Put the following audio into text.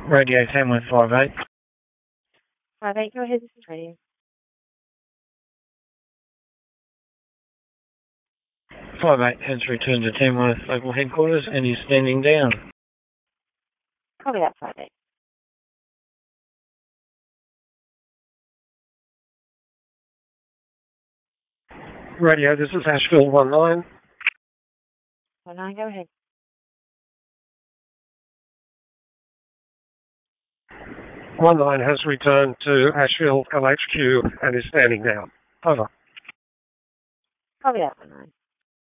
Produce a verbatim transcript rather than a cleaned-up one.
Radio Tamworth five eight. five eight, go ahead, this is radio. five eight has returned to Tamworth local headquarters and is standing down. Copy that, five eight. Radio, this is Ashfield one nine. one nine, go ahead. one nine has returned to Ashfield L H Q and is standing down. Over. Copy that, one nine.